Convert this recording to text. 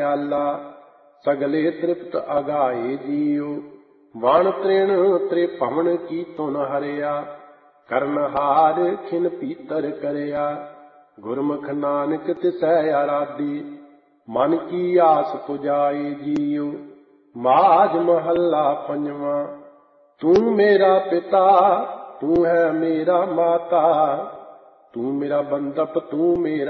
दयाला सगले तृप्त अगाए जियो। वाण तृण त्रिभुवन की तुन हरिया करनहार खिन पीतर करया। गुरमुख नानक तिसै आराधी मन की आस पुजाए जियो। माज महला पंजवा। तू मेरा पिता तू है मेरा माता तू मेरा बंधप तू मेरा